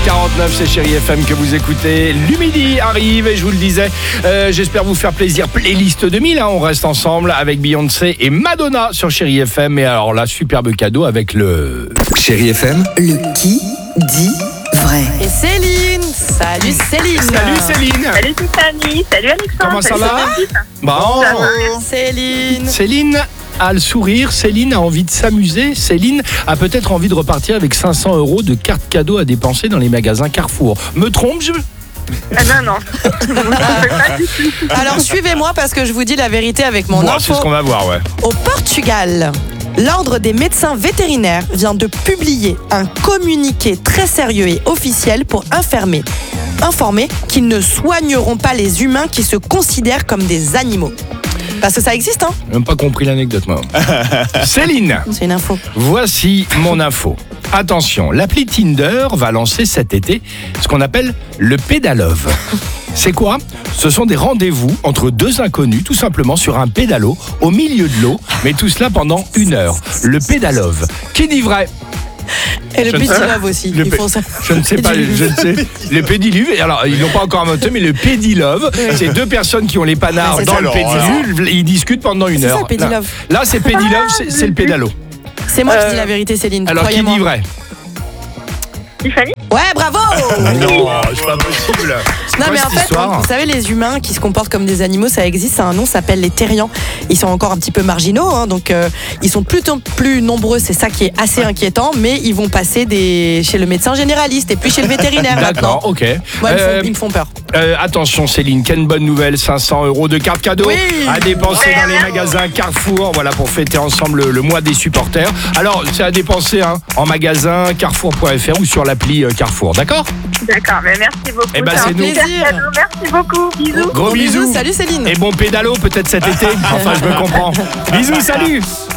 6h49, c'est Chérie FM que vous écoutez. L'Humidi arrive et je vous le disais, j'espère vous faire plaisir. Playlist 2000, on reste ensemble avec Beyoncé et Madonna sur Chérie FM. Et alors là, superbe cadeau avec le... Chérie FM, Le qui dit vrai. Et Céline. Salut Céline. Salut Céline. Salut Tiffany, salut Alexandre. Comment ça salut va l'équipe. Bon. Ça va. Céline. Céline a le sourire, Céline a envie de s'amuser, Céline a peut-être envie de repartir avec 500 € de cartes cadeaux à dépenser dans les magasins Carrefour. Me trompe-je ? Ah non. Pas du tout. Alors suivez-moi parce que je vous dis la vérité avec mon Bon, info. c'est ce qu'on va voir, ouais. Au Portugal, l'Ordre des médecins vétérinaires vient de publier un communiqué très sérieux et officiel pour informer qu'ils ne soigneront pas les humains qui se considèrent comme des animaux. Parce que ça existe, hein ? J'ai même pas compris l'anecdote, moi. Céline, C'est une info. voici mon info. Attention, l'appli Tinder va lancer cet été ce qu'on appelle le pédalove. C'est quoi ? Ce sont des rendez-vous entre deux inconnus, tout simplement sur un pédalo au milieu de l'eau, mais tout cela pendant 1 heure. Le pédalove. Qui dit vrai ? Et le Je ne petit sais- love aussi. Le Ils pé- font ça. Je ne sais pas, je ne sais. Le pédiluve, alors ils n'ont pas encore inventé, mais le pédilove, c'est deux personnes qui ont les panards Ouais, c'est dans ça. le pédiluve, ils discutent pendant 1 C'est heure. ça, le pédilove. Là, c'est pédilove, c'est le pédalo. C'est moi qui dis la vérité, Céline. Alors qui croyez-moi. dit vrai ? Tiffany. Ouais, bravo. Non, c'est pas possible. Non mais en fait, vous savez, les humains qui se comportent comme des animaux, ça existe, c'est un nom, ça s'appelle les terriens. Ils sont encore un petit peu marginaux, hein, donc ils sont plutôt plus nombreux, c'est ça qui est assez inquiétant, mais ils vont passer chez le médecin généraliste et puis chez le vétérinaire maintenant. D'accord, ok. Moi, ils me font peur. Attention Céline, quelle bonne nouvelle, 500 € de cartes cadeaux Oui. à dépenser dans les magasins Carrefour, voilà, pour fêter ensemble le mois des supporters. Alors, c'est à dépenser en magasin carrefour.fr ou sur l'appli Carrefour, d'accord ? D'accord, mais merci beaucoup. Eh ben, un c'est nous. super Plaisir. cadeau. Merci beaucoup. Bisous. Gros bisous. Salut Céline. Et bon pédalo peut-être cet été, enfin je me comprends. Bisous, salut.